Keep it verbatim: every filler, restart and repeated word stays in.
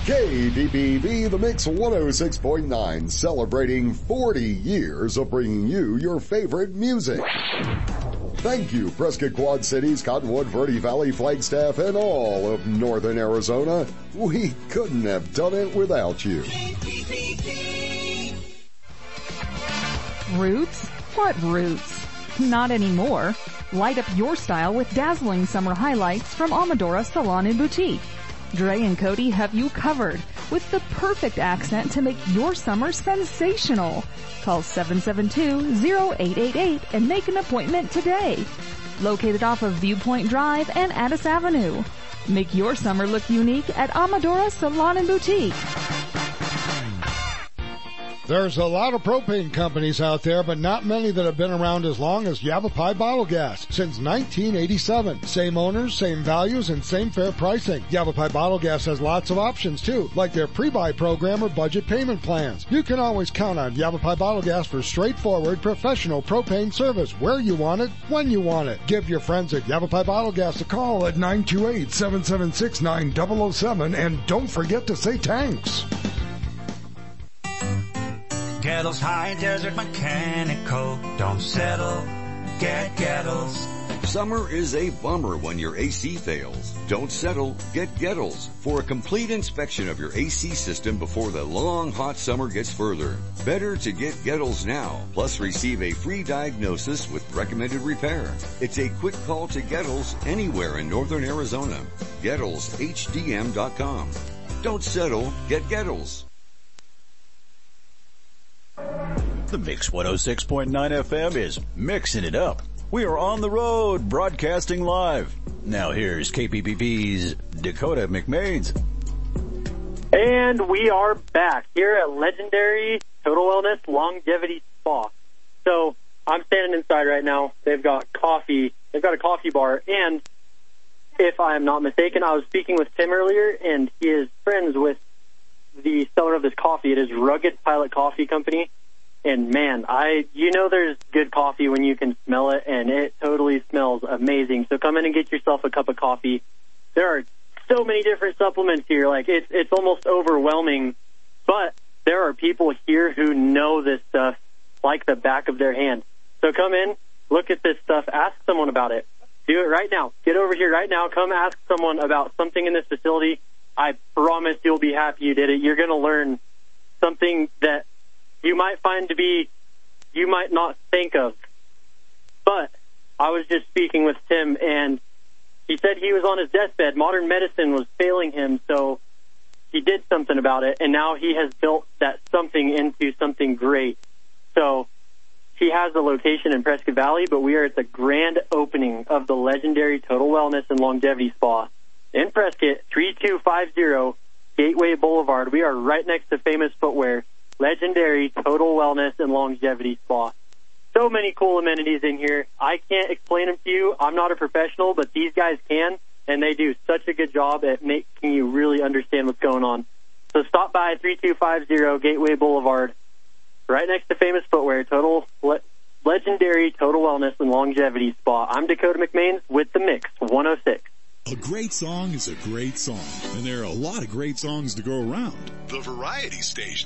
K B B V, The Mix one oh six point nine, celebrating forty years of bringing you your favorite music. Thank you, Prescott Quad Cities, Cottonwood, Verde Valley, Flagstaff, and all of Northern Arizona. We couldn't have done it without you. Roots? What roots? Not anymore. Light up your style with dazzling summer highlights from Amadora Salon and Boutique. Dre and Cody have you covered with the perfect accent to make your summer sensational. Call seven seven two, oh eight eight eight and make an appointment today. Located off of Viewpoint Drive and Addis Avenue. Make your summer look unique at Amadora Salon and Boutique. There's a lot of propane companies out there, but not many that have been around as long as Yavapai Bottle Gas since nineteen eighty-seven. Same owners, same values, and same fair pricing. Yavapai Bottle Gas has lots of options too, like their pre-buy program or budget payment plans. You can always count on Yavapai Bottle Gas for straightforward, professional propane service where you want it, when you want it. Give your friends at Yavapai Bottle Gas a call at nine two eight, seven seven six, nine zero zero seven and don't forget to say thanks. Gettles High Desert Mechanical. Don't settle, get Gettles. Summer is a bummer when your A C fails. Don't settle, get Gettles for a complete inspection of your A C system before the long hot summer gets further. Better to get Gettles now, plus receive a free diagnosis with recommended repair. It's a quick call to Gettles anywhere in northern Arizona. Gettles H D M dot com. Don't settle, get Gettles. The Mix one oh six point nine F M is mixing it up. We are on the road, broadcasting live. Now here's K B B V's Dakota McMains. And we are back here at Legendary Total Wellness Longevity Spa. So I'm standing inside right now. They've got coffee. They've got a coffee bar. And if I'm not mistaken, I was speaking with Tim earlier, and he is friends with the seller of this coffee. It is Rugged Pilot Coffee Company. And man, I, you know there's good coffee when you can smell it, and it totally smells amazing. So come in and get yourself a cup of coffee. There are so many different supplements here, like it's, it's almost overwhelming. But there are people here who know this stuff like the back of their hand. So come in, look at this stuff, ask someone about it. Do it right now. Get over here right now. Come ask someone about something in this facility. I promise you'll be happy you did it. You're going to learn something that you might find to be, you might not think of. But I was just speaking with Tim, and he said he was on his deathbed. Modern medicine was failing him, so he did something about it, and now he has built that something into something great. So he has a location in Prescott Valley, but we are at the grand opening of the Legendary Total Wellness and Longevity Spa in Prescott, three two five zero Gateway Boulevard. We are right next to Famous Footwear. Legendary Total Wellness and Longevity Spa. So many cool amenities in here. I can't explain them to you. I'm not a professional, but these guys can, and they do such a good job at making you really understand what's going on. So stop by three two five zero Gateway Boulevard, right next to Famous Footwear, Total Le- Legendary Total Wellness and Longevity Spa. I'm Dakota McMains with The Mix one oh six. A great song is a great song, and there are a lot of great songs to go around. The Variety Station.